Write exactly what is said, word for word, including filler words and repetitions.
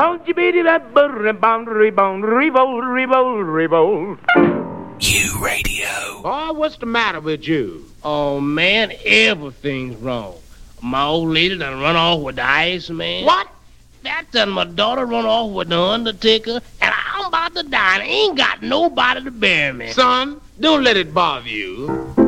Hold you beady that butter boundary bone, revolt, revolt, revolt. You radio. Oh, what's the matter with you? Oh, man, everything's wrong. My old lady done run off with the Iceman. What? That done my daughter run off with the Undertaker, and I'm about to die, and I ain't got nobody to bury me. Son, don't let it bother you.